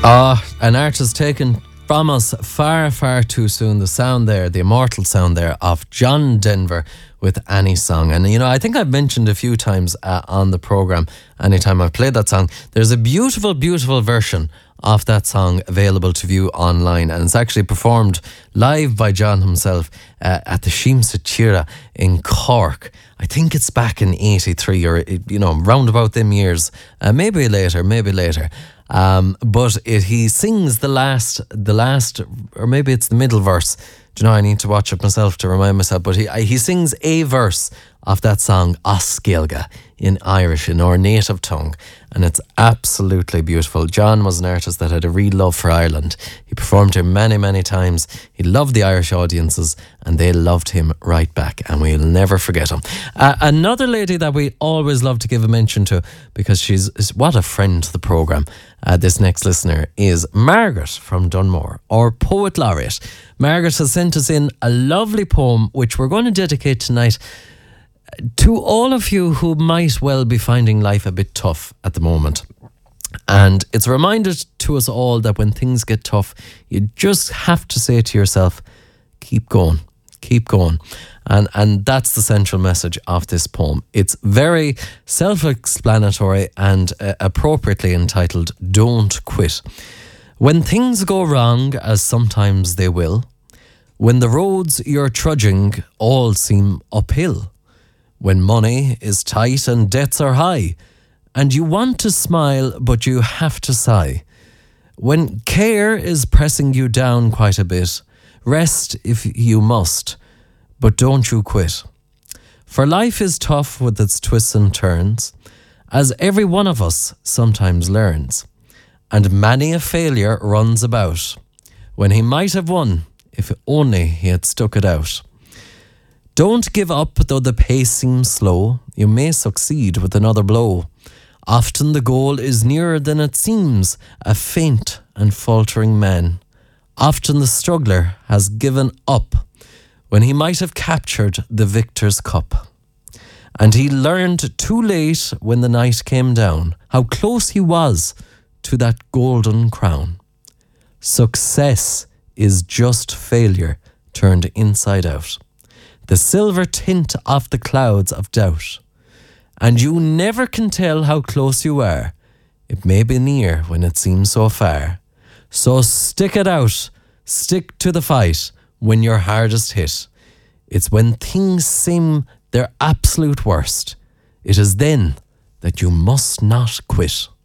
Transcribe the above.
An artist taken from us far, far too soon. The sound there, the immortal sound there of John Denver with Any Song. And, you know, I think I've mentioned a few times on the programme, anytime I've played that song, there's a beautiful, beautiful version of that song available to view online, and it's actually performed live by John himself at the Sheemsa Tira in Cork. I think it's back in 83 or, you know, round about them years. Maybe later. But he sings the last, or maybe it's the middle verse. Do you know, I need to watch it myself to remind myself. But he sings a verse of that song, Osceolga, in Irish, in our native tongue. And it's absolutely beautiful. John was an artist that had a real love for Ireland. He performed here many, many times. He loved the Irish audiences, and they loved him right back. And we'll never forget him. Another lady that we always love to give a mention to, because she's what a friend to the programme. This next listener is Margaret from Dunmore, our poet laureate. Margaret has sent us in a lovely poem, which we're going to dedicate tonight to all of you who might well be finding life a bit tough at the moment. And it's a reminder to us all that when things get tough, you just have to say to yourself, keep going. And that's the central message of this poem. It's very self-explanatory and appropriately entitled, Don't Quit. When things go wrong, as sometimes they will, when the roads you're trudging all seem uphill, when money is tight and debts are high, and you want to smile but you have to sigh, when care is pressing you down quite a bit, rest if you must, but don't you quit. For life is tough with its twists and turns, as every one of us sometimes learns, and many a failure runs about, when he might have won if only he had stuck it out. Don't give up though the pace seems slow, you may succeed with another blow. Often the goal is nearer than it seems, a faint and faltering man. Often the struggler has given up, when he might have captured the victor's cup. And he learned too late when the night came down, how close he was to that golden crown. Success is just failure turned inside out, the silver tint of the clouds of doubt. And you never can tell how close you are. It may be near when it seems so far. So stick it out, stick to the fight when you're hardest hit. It's when things seem their absolute worst. It is then that you must not quit.